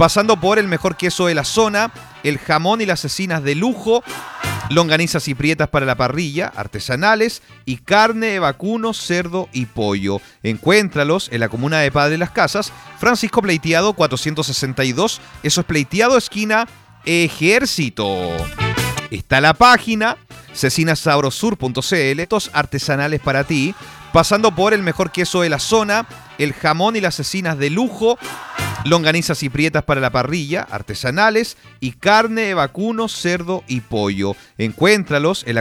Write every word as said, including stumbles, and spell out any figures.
pasando por el mejor queso de la zona, el jamón y las cecinas de lujo, longanizas y prietas para la parrilla, artesanales y carne de vacuno, cerdo y pollo. Encuéntralos en la comuna de Padre Las Casas, Francisco Pleitiado cuatrocientos sesenta y dos, eso es Pleitiado, esquina Ejército. Está la página cecinas sabrosur punto c l, estos artesanales para ti, pasando por el mejor queso de la zona, el jamón y las cecinas de lujo, longanizas y prietas para la parrilla, artesanales y carne de vacuno, cerdo y pollo. Encuéntralos en la